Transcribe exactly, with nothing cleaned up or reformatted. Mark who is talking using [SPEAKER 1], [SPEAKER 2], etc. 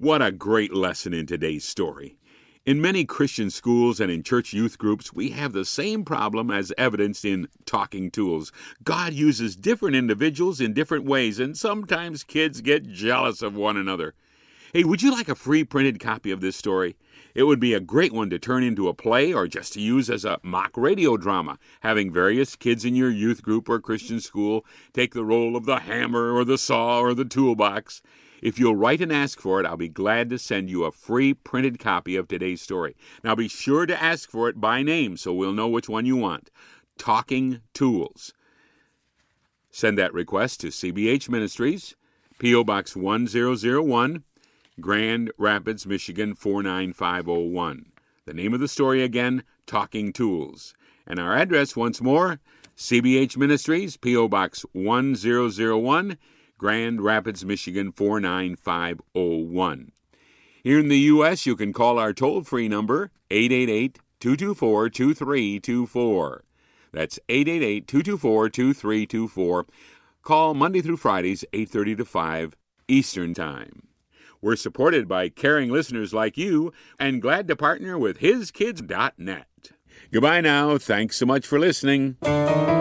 [SPEAKER 1] What a great lesson in today's story. In many Christian schools and in church youth groups, we have the same problem as evidenced in Talking Tools. God uses different individuals in different ways, and sometimes kids get jealous of one another. Hey, would you like a free printed copy of this story? It would be a great one to turn into a play or just to use as a mock radio drama, having various kids in your youth group or Christian school take the role of the hammer or the saw or the toolbox. If you'll write and ask for it, I'll be glad to send you a free printed copy of today's story. Now be sure to ask for it by name so we'll know which one you want. Talking Tools. Send that request to C B H Ministries, P O Box one zero zero one, Grand Rapids, Michigan four nine five oh one. The name of the story again, Talking Tools. And our address once more, C B H Ministries, P O Box one zero zero one, Grand Rapids, Michigan four nine five oh one. Here in the U S, you can call our toll-free number, eight eight eight, two two four, two three two four. That's eight eight eight, two two four, two three two four. Call Monday through Fridays, eight thirty to five Eastern Time. We're supported by caring listeners like you and glad to partner with his kids dot net. Goodbye now. Thanks so much for listening.